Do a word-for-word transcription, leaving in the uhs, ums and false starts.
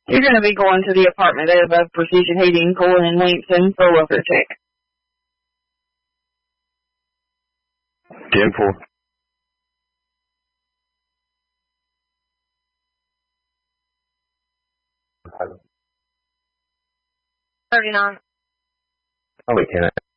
You're going to be going to the apartment above Precision Heating, Colin and Langston for a welfare check. ten four. thirty-nine. Oh, wait, ten.